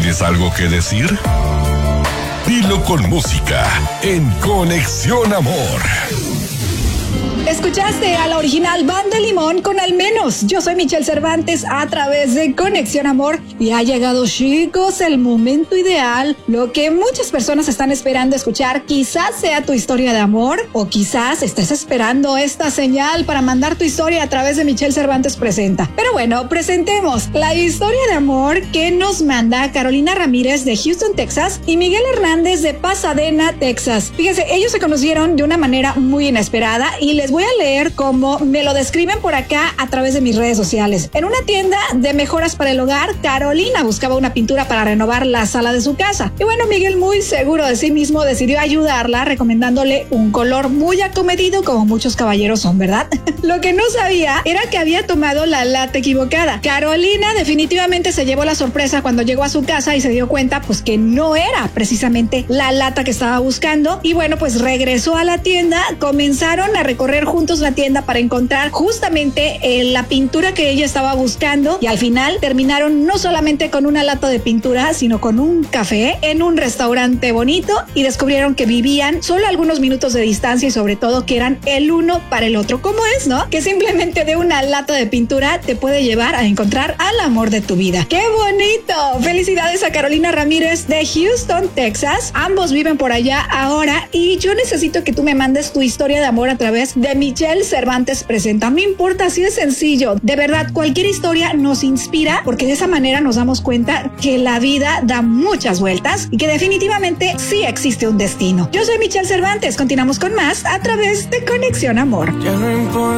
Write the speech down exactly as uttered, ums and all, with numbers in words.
¿Tienes algo que decir? Dilo con música en Conexión Amor. Escuchaste a la original Banda Limón con Al Menos. Yo soy Michelle Cervantes a través de Conexión Amor y ha llegado, chicos, el momento ideal. Lo que muchas personas están esperando escuchar quizás sea tu historia de amor o quizás estés esperando esta señal para mandar tu historia a través de Michelle Cervantes Presenta. Pero bueno, presentemos la historia de amor que nos manda Carolina Ramírez de Houston, Texas y Miguel Hernández de Pasadena, Texas. Fíjense, ellos se conocieron de una manera muy inesperada y les voy a leer cómo me lo describen por acá a través de mis redes sociales. En una tienda de mejoras para el hogar, Carolina buscaba una pintura para renovar la sala de su casa. Y bueno, Miguel, muy seguro de sí mismo, decidió ayudarla recomendándole un color muy acomedido, como muchos caballeros son, ¿verdad? Lo que no sabía era que había tomado la lata equivocada. Carolina definitivamente se llevó la sorpresa cuando llegó a su casa y se dio cuenta pues que no era precisamente la lata que estaba buscando. Y bueno, pues regresó a la tienda, comenzaron a recorrer juntos la tienda para encontrar justamente eh, la pintura que ella estaba buscando y al final terminaron no solamente con una lata de pintura, sino con un café en un restaurante bonito y descubrieron que vivían solo algunos minutos de distancia y sobre todo que eran el uno para el otro. ¿Cómo es, no? Que simplemente de una lata de pintura te puede llevar a encontrar al amor de tu vida. ¡Qué bonito! Felicidades a Carolina Ramírez de Houston, Texas. Ambos viven por allá ahora y yo necesito que tú me mandes tu historia de amor a través de Michelle Cervantes Presenta. No importa si es sencillo, de verdad, cualquier historia nos inspira porque de esa manera nos damos cuenta que la vida da muchas vueltas y que definitivamente sí existe un destino. Yo soy Michelle Cervantes, continuamos con más a través de Conexión Amor. Ya no importa